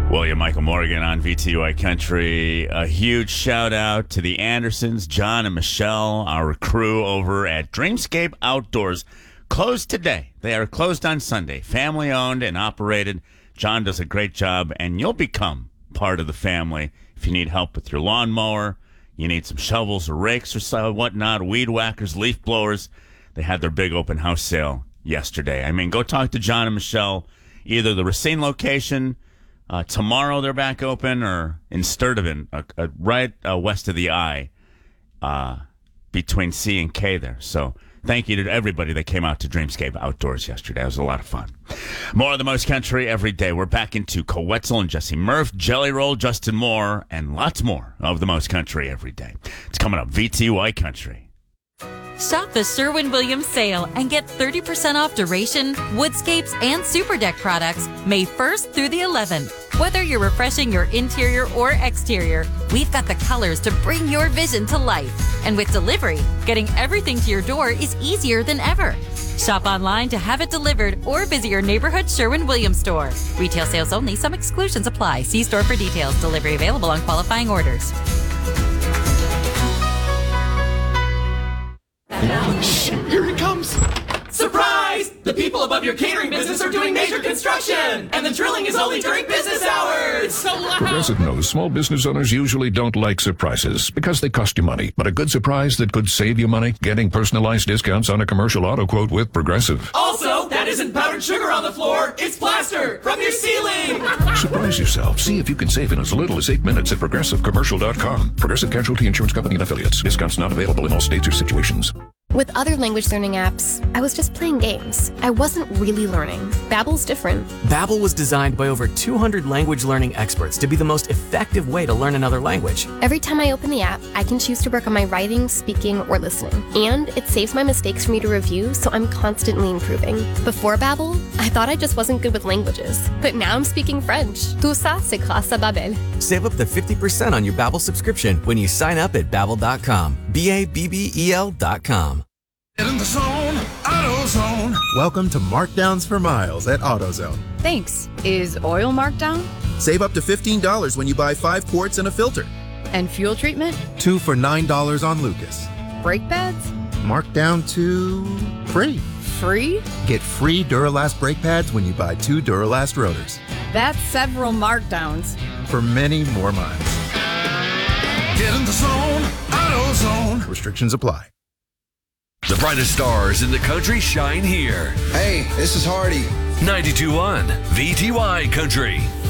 William Michael Morgan on VTY Country. A huge shout out to the Andersons, John and Michelle, our crew over at Dreamscape Outdoors. Closed today. They are closed on Sunday. Family owned and operated. John does a great job, and you'll become part of the family. If you need help with your lawnmower, you need some shovels or rakes or so, whatnot, weed whackers, leaf blowers. They had their big open house sale yesterday. I mean, go talk to John and Michelle, either the Racine location. Tomorrow they're back open, or in Sturtevant, right west of the I, between C and K there. So thank you to everybody that came out to Dreamscape Outdoors yesterday. It was a lot of fun. More of the Most Country every day. We're back into Coetzel and Jesse Murph, Jelly Roll, Justin Moore, and lots more of the Most Country every day. It's coming up, VTY Country. Shop the Sherwin-Williams sale and get 30% off Duration, Woodscapes, and Super Deck products May 1st through the 11th. Whether you're refreshing your interior or exterior, we've got the colors to bring your vision to life. And with delivery, getting everything to your door is easier than ever. Shop online to have it delivered or visit your neighborhood Sherwin-Williams store. Retail sales only. Some exclusions apply. See store for details. Delivery available on qualifying orders. Shh, here he comes! Surprise! The people above your catering business are doing major construction! And the drilling is only during business hours! It's so loud! Progressive knows small business owners usually don't like surprises because they cost you money. But a good surprise that could save you money? Getting personalized discounts on a commercial auto quote with Progressive. Also, that isn't powdered sugar on the floor, it's plaster from your ceiling! Surprise yourself. See if you can save in as little as 8 minutes at ProgressiveCommercial.com. Progressive Casualty Insurance Company and Affiliates. Discounts not available in all states or situations. With other language learning apps, I was just playing games. I wasn't really learning. Babbel's different. Babbel was designed by over 200 language learning experts to be the most effective way to learn another language. Every time I open the app, I can choose to work on my writing, speaking, or listening. And it saves my mistakes for me to review, so I'm constantly improving. Before Babbel, I thought I just wasn't good with languages. But now I'm speaking French. Tout ça, c'est grâce à Babbel. Save up to 50% on your Babbel subscription when you sign up at Babbel.com. Babbel.com. Get in the zone, AutoZone. Welcome to Markdowns for Miles at AutoZone. Thanks. Is oil marked down? Save up to $15 when you buy 5 quarts and a filter. And fuel treatment? 2 for $9 on Lucas. Brake pads? Marked down to free. Free? Get free Duralast brake pads when you buy 2 Duralast rotors. That's several markdowns. For many more miles. Get in the zone, AutoZone. Restrictions apply. The brightest stars in the country shine here. Hey, this is Hardy. 92.1 VTY Country.